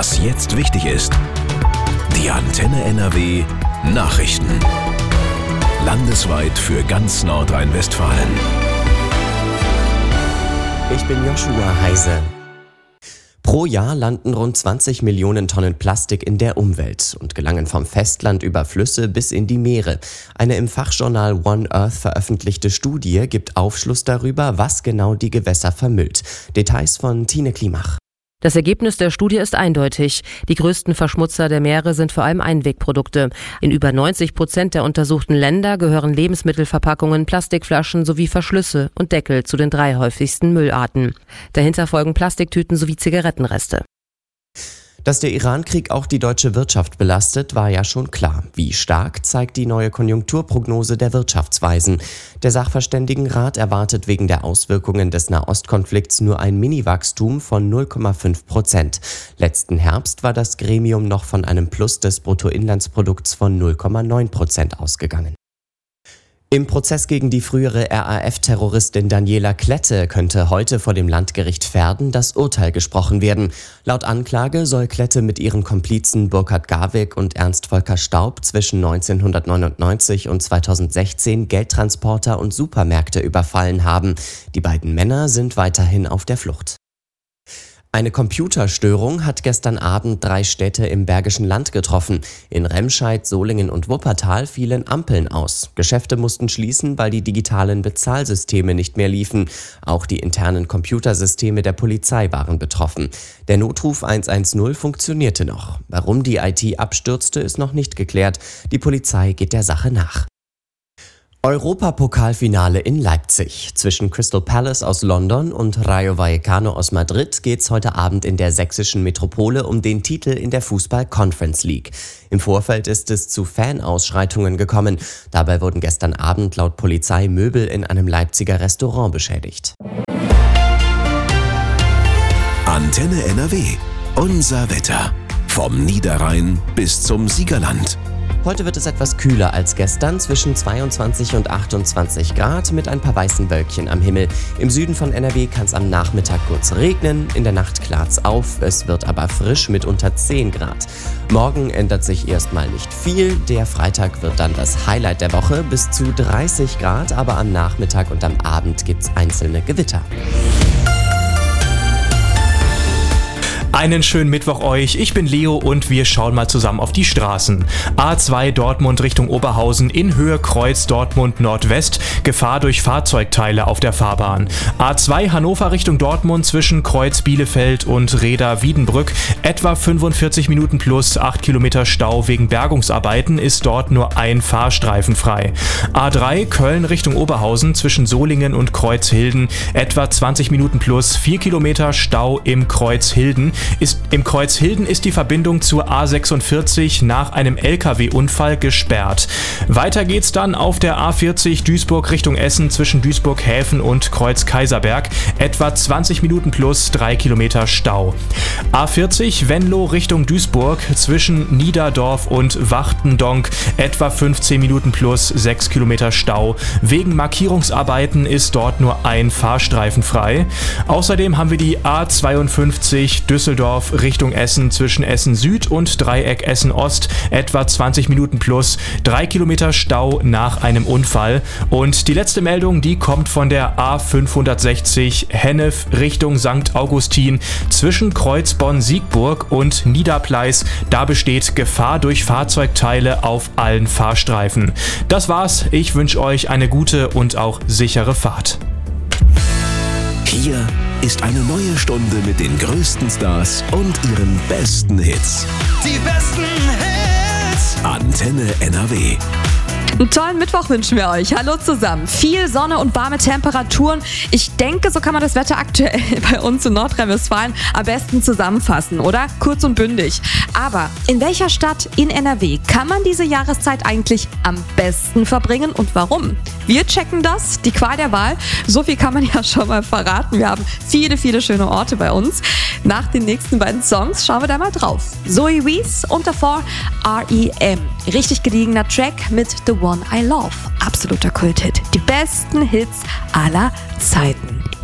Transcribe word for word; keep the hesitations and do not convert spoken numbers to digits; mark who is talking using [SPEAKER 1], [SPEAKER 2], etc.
[SPEAKER 1] Was jetzt wichtig ist. Die Antenne N R W Nachrichten. Landesweit für ganz Nordrhein-Westfalen.
[SPEAKER 2] Ich bin Joshua Heise. Pro Jahr landen rund zwanzig Millionen Tonnen Plastik in der Umwelt und gelangen vom Festland über Flüsse bis in die Meere. Eine im Fachjournal One Earth veröffentlichte Studie gibt Aufschluss darüber, was genau die Gewässer vermüllt. Details von Tine Klimach.
[SPEAKER 3] Das Ergebnis der Studie ist eindeutig. Die größten Verschmutzer der Meere sind vor allem Einwegprodukte. In über neunzig Prozent der untersuchten Länder gehören Lebensmittelverpackungen, Plastikflaschen sowie Verschlüsse und Deckel zu den drei häufigsten Müllarten. Dahinter folgen Plastiktüten sowie Zigarettenreste.
[SPEAKER 2] Dass der Iran-Krieg auch die deutsche Wirtschaft belastet, war ja schon klar. Wie stark, zeigt die neue Konjunkturprognose der Wirtschaftsweisen. Der Sachverständigenrat erwartet wegen der Auswirkungen des Nahostkonflikts nur ein Mini-Wachstum von null Komma fünf Prozent. Letzten Herbst war das Gremium noch von einem Plus des Bruttoinlandsprodukts von null Komma neun Prozent ausgegangen. Im Prozess gegen die frühere R A F-Terroristin Daniela Klette könnte heute vor dem Landgericht Verden das Urteil gesprochen werden. Laut Anklage soll Klette mit ihren Komplizen Burkhard Garwig und Ernst Volker Staub zwischen neunzehnhundertneunundneunzig und zweitausendsechzehn Geldtransporter und Supermärkte überfallen haben. Die beiden Männer sind weiterhin auf der Flucht. Eine Computerstörung hat gestern Abend drei Städte im Bergischen Land getroffen. In Remscheid, Solingen und Wuppertal fielen Ampeln aus. Geschäfte mussten schließen, weil die digitalen Bezahlsysteme nicht mehr liefen. Auch die internen Computersysteme der Polizei waren betroffen. Der Notruf eins eins null funktionierte noch. Warum die I T abstürzte, ist noch nicht geklärt. Die Polizei geht der Sache nach. Europapokalfinale in Leipzig. Zwischen Crystal Palace aus London und Rayo Vallecano aus Madrid geht's heute Abend in der sächsischen Metropole um den Titel in der Fußball-Conference League. Im Vorfeld ist es zu Fanausschreitungen gekommen. Dabei wurden gestern Abend laut Polizei Möbel in einem Leipziger Restaurant beschädigt.
[SPEAKER 1] Antenne N R W. Unser Wetter. Vom Niederrhein bis zum Siegerland.
[SPEAKER 2] Heute wird es etwas kühler als gestern, zwischen zweiundzwanzig und achtundzwanzig Grad mit ein paar weißen Wölkchen am Himmel. Im Süden von N R W kann es am Nachmittag kurz regnen, in der Nacht klart's auf, es wird aber frisch mit unter zehn Grad. Morgen ändert sich erstmal nicht viel, der Freitag wird dann das Highlight der Woche, bis zu dreißig Grad, aber am Nachmittag und am Abend gibt's einzelne Gewitter.
[SPEAKER 4] Einen schönen Mittwoch euch, ich bin Leo und wir schauen mal zusammen auf die Straßen. A zwei Dortmund Richtung Oberhausen in Höhe Kreuz Dortmund Nordwest, Gefahr durch Fahrzeugteile auf der Fahrbahn. A zwei Hannover Richtung Dortmund zwischen Kreuz Bielefeld und Reda Wiedenbrück, etwa fünfundvierzig Minuten plus acht Kilometer Stau wegen Bergungsarbeiten, ist dort nur ein Fahrstreifen frei. A drei Köln Richtung Oberhausen zwischen Solingen und Kreuzhilden, etwa zwanzig Minuten plus vier Kilometer Stau im Kreuzhilden. Ist, Im Kreuzhilden ist die Verbindung zur A sechsundvierzig nach einem L K W-Unfall gesperrt. Weiter geht's dann auf der A vierzig Duisburg Richtung Essen zwischen Duisburg-Häfen und Kreuz-Kaiserberg. Etwa zwanzig Minuten plus drei Kilometer Stau. A vierzig Venlo Richtung Duisburg zwischen Niederdorf und Wachtendonk. Etwa fünfzehn Minuten plus sechs Kilometer Stau. Wegen Markierungsarbeiten ist dort nur ein Fahrstreifen frei. Außerdem haben wir die A zweiundfünfzig Düsseldorf Richtung Essen zwischen Essen Süd und Dreieck Essen Ost, etwa zwanzig Minuten plus drei Kilometer Stau nach einem Unfall. Und die letzte Meldung, die kommt von der A fünfhundertsechzig Hennef Richtung Sankt Augustin zwischen Kreuz Bonn-Siegburg und Niederpleis. Da besteht Gefahr durch Fahrzeugteile auf allen Fahrstreifen. Das war's, ich wünsche euch eine gute und auch sichere Fahrt.
[SPEAKER 1] Hier ist eine neue Stunde mit den größten Stars und ihren besten Hits.
[SPEAKER 5] Die besten Hits.
[SPEAKER 1] Antenne N R W.
[SPEAKER 6] Einen tollen Mittwoch wünschen wir euch. Hallo zusammen. Viel Sonne und warme Temperaturen. Ich denke, so kann man das Wetter aktuell bei uns in Nordrhein-Westfalen am besten zusammenfassen, oder? Kurz und bündig. Aber in welcher Stadt in N R W kann man diese Jahreszeit eigentlich am besten verbringen und warum? Wir checken das, die Qual der Wahl. So viel kann man ja schon mal verraten. Wir haben viele, viele schöne Orte bei uns. Nach den nächsten beiden Songs schauen wir da mal drauf. Zoe Wees und davor R E M. Richtig gediegener Track mit The One I Love. Absoluter Kulthit. Die besten Hits aller Zeiten.